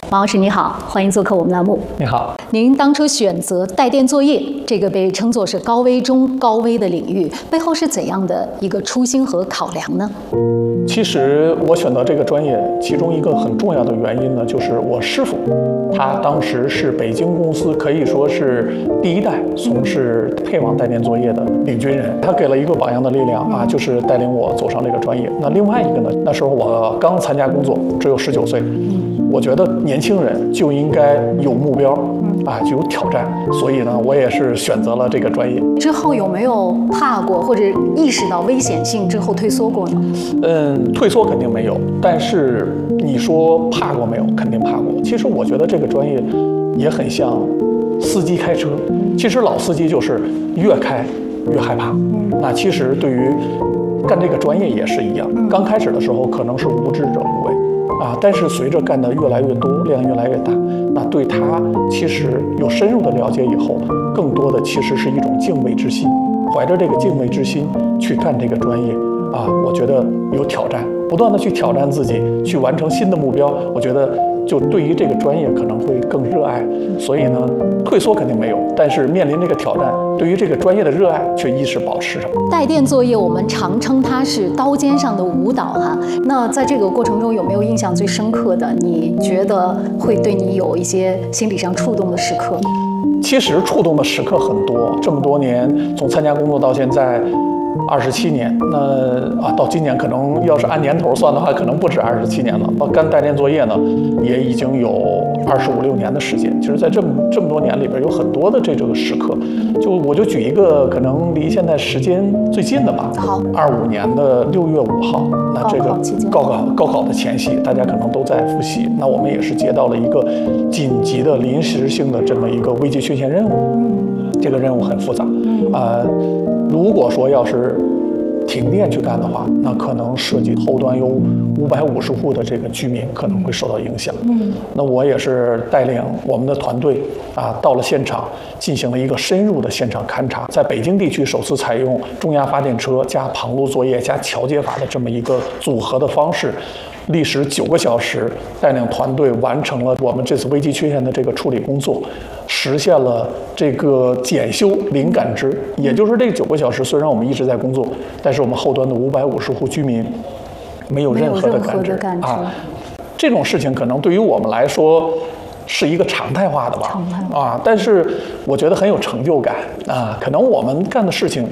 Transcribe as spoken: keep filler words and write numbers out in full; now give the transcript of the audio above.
王老师你好，欢迎做客我们栏目。 你好， 您当初选择带电作业这个被称作是高危中高危的领域，背后是怎样的一个初心和考量呢？ 其实我选择这个专业，其中一个很重要的原因呢，就是我师傅，他当时是北京公司可以说是第一代从事配网带电作业的领军人，他给了一个榜样的力量啊，就是带领我走上这个专业。那另外一个呢，那时候我刚参加工作，只有十九岁，我觉得年轻人就应该有目标啊，就有挑战，所以呢，我也是选择了这个专业。 之后有没有怕过或者意识到危险性之后退缩过呢？ 嗯，退缩肯定没有，但是你说怕过没有？肯定怕过。其实我觉得这个专业也很像司机开车，其实老司机就是越开越害怕。那其实对于干这个专业也是一样，刚开始的时候可能是无知者无畏啊，但是随着干的越来越多，量越来越大，那对他其实有深入的了解以后，更多的其实是一种敬畏之心，怀着这个敬畏之心去干这个专业啊，我觉得有挑战，不断的去挑战自己，去完成新的目标，我觉得就对于这个专业可能会更热爱。所以呢，退缩肯定没有，但是面临这个挑战，对于这个专业的热爱却一直保持着。 带电作业我们常称它是刀尖上的舞蹈哈，那在这个过程中有没有印象最深刻的？你觉得会对你有一些心理上触动的时刻？ 其实触动的时刻很多，这么多年从参加工作到现在二十七年，那啊到今年可能要是按年头算的话，可能不止二十七年了。干带电作业呢，也已经有二十五六年的时间。其实，在这么这么多年里边，有很多的这种时刻。就我就举一个可能离现在时间最近的吧。 好， 二五年的六月五号，那这个高考高考的前夕，大家可能都在复习。那我们也是接到了一个紧急的临时性的这么一个危机确现任务。这个任务很复杂，啊、呃。如果说要是停电去干的话，那可能涉及后端有五百五十户的这个居民可能会受到影响。嗯，那我也是带领我们的团队啊，到了现场进行了一个深入的现场勘查，在北京地区首次采用中压发电车加旁路作业加桥接法的这么一个组合的方式。历时九个小时，带领团队完成了我们这次危机缺陷的这个处理工作，实现了这个检修零感知。也就是这九个小时，虽然我们一直在工作，但是我们后端的五百五十户居民没有任何的感知啊。这种事情可能对于我们来说是一个常态化的吧，啊，但是我觉得很有成就感啊。可能我们干的事情